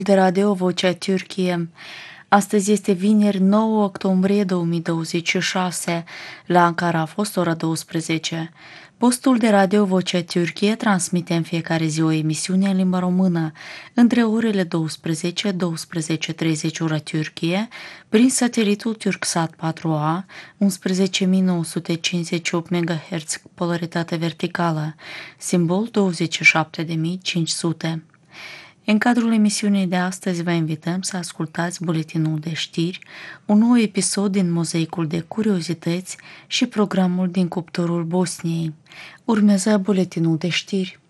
de Radio Vocea Türkiye. Astăzi este vineri 9 octombrie 2026. La Ankara a fost ora 12. Postul de Radio Vocea Türkiye transmite în fiecare zi o emisiune în limba română, între orele 12-12:30 ora Türkiye, prin satelitul Turksat 4A, 11.958 MHz, polaritate verticală, simbol 27500. În cadrul emisiunii de astăzi vă invităm să ascultați buletinul de știri, un nou episod din mozaicul de curiozități și programul din cuptorul Bosniei. Urmează buletinul de știri.